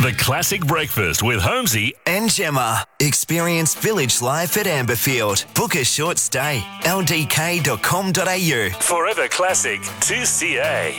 The Classic Breakfast with Holmesy and Gemma. Experience Village Life at Amberfield. Book a short stay. ldk.com.au. Forever Classic 2CA.